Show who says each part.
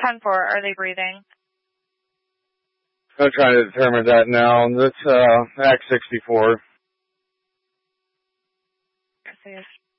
Speaker 1: 10-4, are they breathing?
Speaker 2: I'm trying to determine that now. That's Act 64.